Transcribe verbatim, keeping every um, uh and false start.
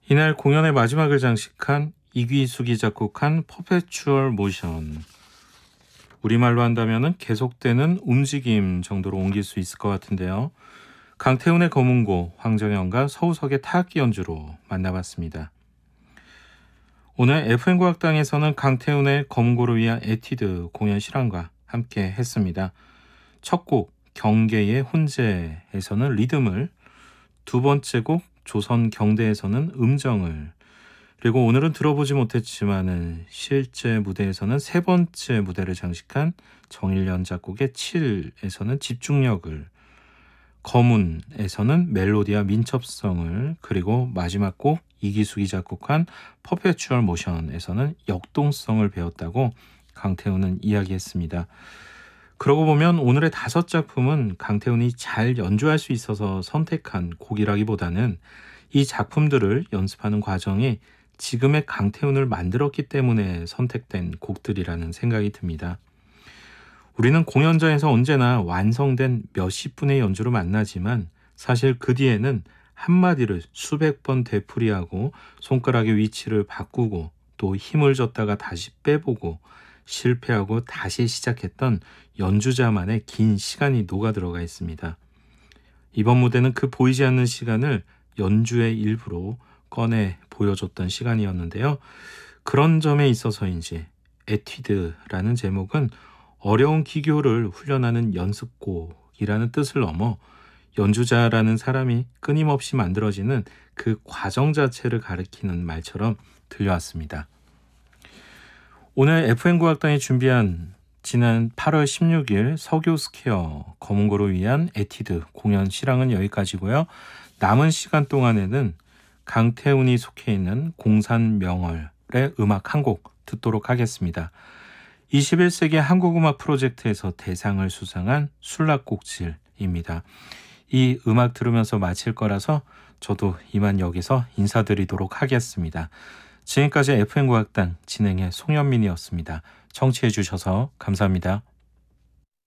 이날 공연의 마지막을 장식한 이귀숙이 작곡한 퍼페추얼 모션. 우리말로 한다면 계속되는 움직임 정도로 옮길 수 있을 것 같은데요. 강태훈의 검은고, 황정연과 서우석의 타악기 연주로 만나봤습니다. 오늘 에프엠 과학당에서는 강태훈의 검은고를 위한 에티드 공연 실황과 함께 했습니다. 첫 곡 경계의 혼재에서는 리듬을, 두 번째 곡 조선 경대에서는 음정을, 그리고 오늘은 들어보지 못했지만은 실제 무대에서는 세 번째 무대를 장식한 정일련 작곡의 칠에서는 집중력을, 거문에서는 멜로디와 민첩성을, 그리고 마지막 곡 이기숙이 작곡한 퍼페추얼 모션에서는 역동성을 배웠다고 강태훈은 이야기했습니다. 그러고 보면 오늘의 다섯 작품은 강태훈이 잘 연주할 수 있어서 선택한 곡이라기보다는 이 작품들을 연습하는 과정이 지금의 강태훈을 만들었기 때문에 선택된 곡들이라는 생각이 듭니다. 우리는 공연장에서 언제나 완성된 몇십 분의 연주로 만나지만 사실 그 뒤에는 한마디를 수백 번 되풀이하고 손가락의 위치를 바꾸고 또 힘을 줬다가 다시 빼보고 실패하고 다시 시작했던 연주자만의 긴 시간이 녹아 들어가 있습니다. 이번 무대는 그 보이지 않는 시간을 연주의 일부로 꺼내 보여줬던 시간이었는데요. 그런 점에 있어서인지 에티드라는 제목은 어려운 기교를 훈련하는 연습곡이라는 뜻을 넘어 연주자라는 사람이 끊임없이 만들어지는 그 과정 자체를 가리키는 말처럼 들려왔습니다. 오늘 에프엠 과학당이 준비한 지난 팔월 십육일 석유 스퀘어 검은고로 위한 에티드 공연 실황은 여기까지고요. 남은 시간 동안에는 강태훈이 속해 있는 공산명월의 음악 한 곡 듣도록 하겠습니다. 이십일 세기 한국음악 프로젝트에서 대상을 수상한 술락곡질입니다. 이 음악 들으면서 마칠 거라서 저도 이만 여기서 인사드리도록 하겠습니다. 지금까지 에프엠 과학당 진행의 송현민이었습니다. 청취해 주셔서 감사합니다.